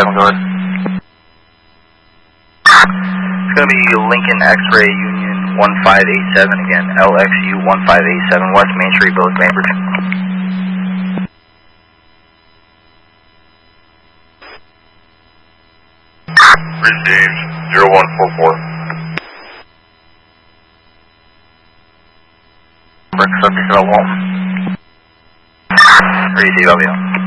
go ahead. It's going to be Lincoln X-Ray Union 1587 again, LXU 1587, West Main Street, Village, Bainbridge. Received 0144. Subject about Walton. Receive, LBO.